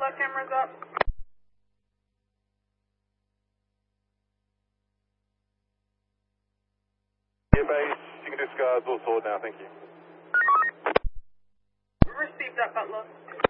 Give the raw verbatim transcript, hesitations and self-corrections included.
Butler cameras up. Yeah, base. You can discard all sword now, thank you. Received that, Butler.